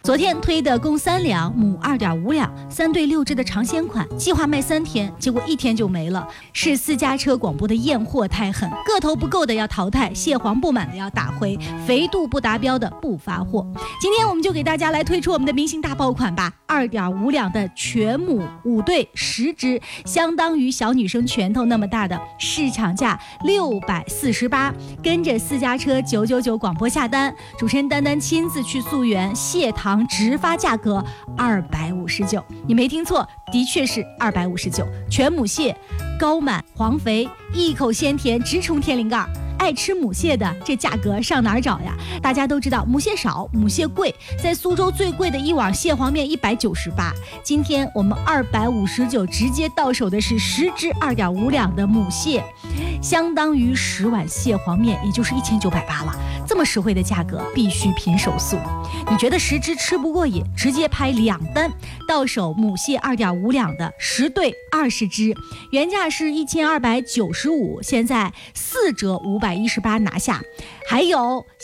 昨天推的公3两，母2.5两，3对6只的尝鲜款，计划卖3天，结果1天就没了。是私家车广播的验货太狠，个头不够的要淘汰，蟹黄不满的要打回，肥度不达标的不发货。今天我们就给大家来推出我们的明星大爆款吧，2.5两的全母5对10只，相当于小女生拳头那么大的，市场价648，跟着私家车999广播下单，主持人丹丹亲自去溯源，蟹糖直发价格259，你没听错，的确是259。全母蟹，高满黄肥，一口鲜甜，直冲天灵盖。爱吃母蟹的，这价格上哪儿找呀？大家都知道母蟹少，母蟹贵，在苏州最贵的一碗蟹黄面198，今天我们259直接到手的是10只2.5两的母蟹，相当于10碗蟹黄面，也就是1980了。这么实惠的价格，必须拼手速。你觉得10只吃不过瘾，直接拍2单，到手母蟹2.5两的10对20只，原价是1295，现在4折518拿下。还有